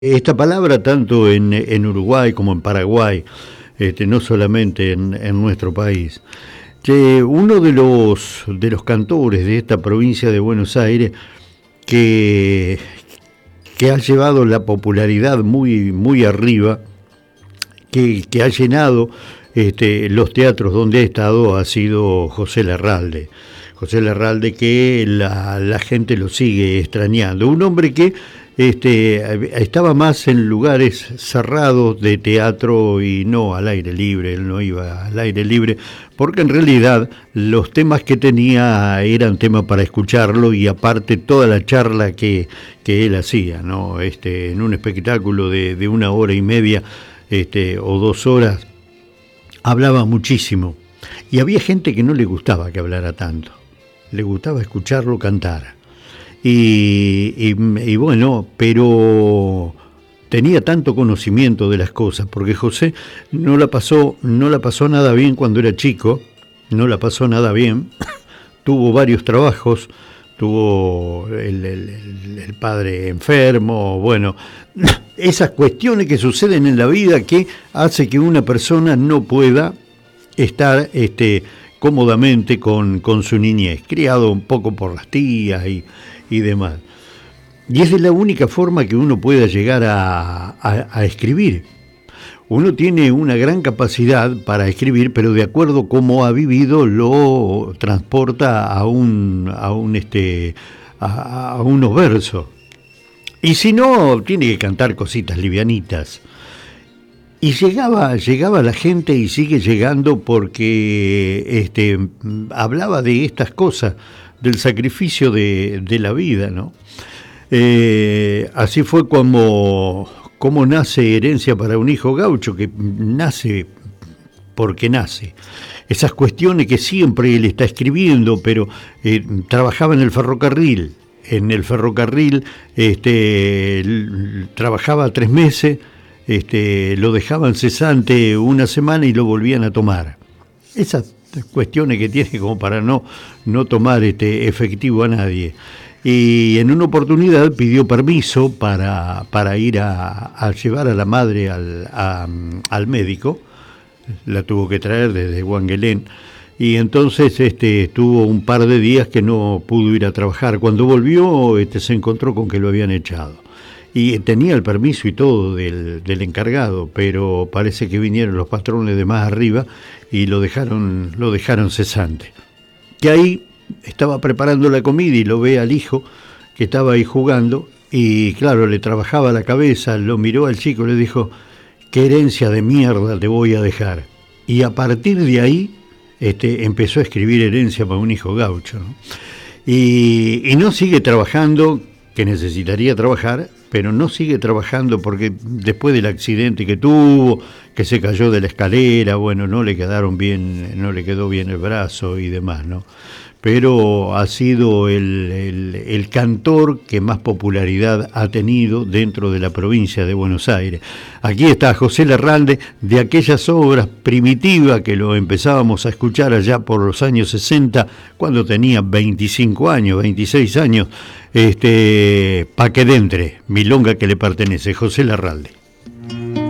Esta palabra tanto en Uruguay como en Paraguay, no solamente en nuestro país. Uno de los cantores de esta provincia de Buenos Aires que, que ha llevado la popularidad muy, muy arriba, que ha llenado los teatros donde ha estado, ha sido José Larralde. José Larralde, que la gente lo sigue extrañando. Un hombre que estaba más en lugares cerrados de teatro y no al aire libre. Él no iba al aire libre porque en realidad los temas que tenía eran temas para escucharlo, y aparte toda la charla que él hacía, ¿no? En un espectáculo de 1 hora y media o 2 horas, hablaba muchísimo, y había gente que no le gustaba que hablara tanto, le gustaba escucharlo cantar. Y bueno, pero tenía tanto conocimiento de las cosas, porque José no la pasó nada bien cuando era chico, no la pasó nada bien, tuvo varios trabajos, tuvo el padre enfermo, bueno, esas cuestiones que suceden en la vida que hace que una persona no pueda estar cómodamente con su niñez, criado un poco por las tías y demás. Y esa es la única forma que uno pueda llegar a escribir. Uno tiene una gran capacidad para escribir, pero de acuerdo a cómo ha vivido, lo transporta a unos versos. Y si no, tiene que cantar cositas livianitas. Y llegaba la gente, y sigue llegando, porque hablaba de estas cosas, del sacrificio de la vida, ¿no? Así fue como nace Herencia para un hijo gaucho, que nace porque nace. Esas cuestiones que siempre él está escribiendo, pero trabajaba en el ferrocarril. En el ferrocarril trabajaba 3 meses, lo dejaban cesante 1 semana y lo volvían a tomar. Esas cuestiones que tiene como para no tomar efectivo a nadie. Y en una oportunidad pidió permiso para ir a llevar a la madre al médico. La tuvo que traer desde Huanguelén, y entonces estuvo un par de días que no pudo ir a trabajar. Cuando volvió se encontró con que lo habían echado, y tenía el permiso y todo del encargado, pero parece que vinieron los patrones de más arriba y lo dejaron cesante. Que ahí estaba preparando la comida y lo ve al hijo que estaba ahí jugando, y claro, le trabajaba la cabeza. Lo miró al chico y le dijo: ¿qué herencia de mierda te voy a dejar? Y a partir de ahí empezó a escribir Herencia para un hijo gaucho, ¿no? Y no sigue trabajando, que necesitaría trabajar, pero no sigue trabajando porque después del accidente que tuvo, que se cayó de la escalera, bueno, no le quedó bien el brazo y demás, ¿no? Pero ha sido el cantor que más popularidad ha tenido dentro de la provincia de Buenos Aires. Aquí está José Larralde, de aquellas obras primitivas que lo empezábamos a escuchar allá por los años 60, cuando tenía 25 años, 26 años, Pa' que dentre, milonga que le pertenece, José Larralde.